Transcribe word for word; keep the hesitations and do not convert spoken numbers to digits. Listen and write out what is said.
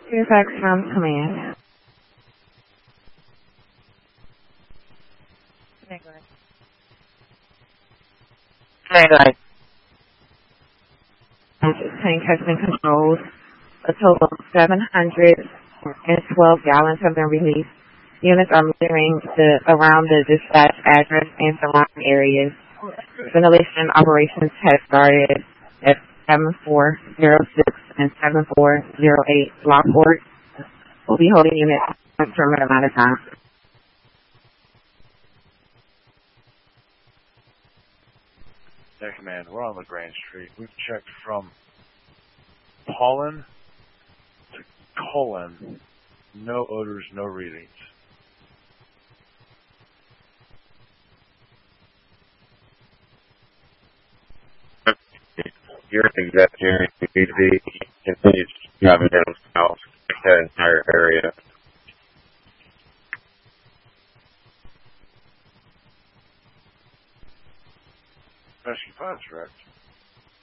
Fairfax from command. Negative. Tank has been controlled. A total of seven hundred twelve gallons have been released. Units are moving to, around the dispatch address and surrounding areas. Ventilation operations have started at seven four zero six and seven four zero eight Lockport. We'll be holding units for a determined amount of time. Yeah, Command, we're on LaGrange Street. We've checked from pollen to colon. No odors, no readings. You're executive B V continues driving down south that entire area. Rescue five, correct?